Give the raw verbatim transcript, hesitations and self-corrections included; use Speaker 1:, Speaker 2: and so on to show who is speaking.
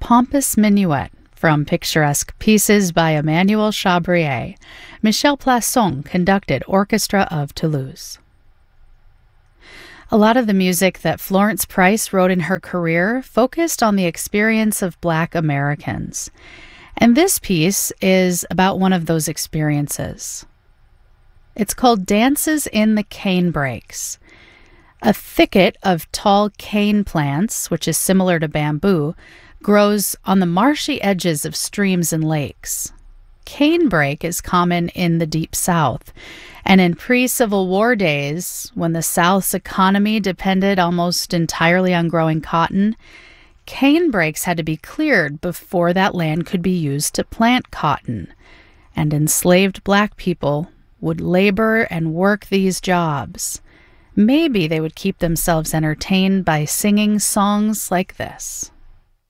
Speaker 1: Pompous Minuet from picturesque pieces by Emmanuel Chabrier. Michel Plasson conducted Orchestra of Toulouse. A lot of the music that Florence Price wrote in her career focused on the experience of Black Americans. And this piece is about one of those experiences. It's called Dances in the Canebrakes. A thicket of tall cane plants, which is similar to bamboo, grows on the marshy edges of streams and lakes. Canebrake is common in the Deep South, and in pre-Civil War days, when the South's economy depended almost entirely on growing cotton, canebrakes had to be cleared before that land could be used to plant cotton, and enslaved Black people would labor and work these jobs. Maybe they would keep themselves entertained by singing songs like this.